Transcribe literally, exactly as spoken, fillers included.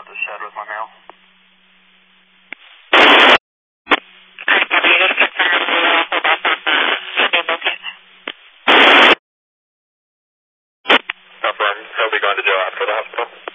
out the shed with my mail. Alright, copy. You just confirm we'll uh, hold off on the Sunday bookings. Confirm. He'll be going to jail after the hospital.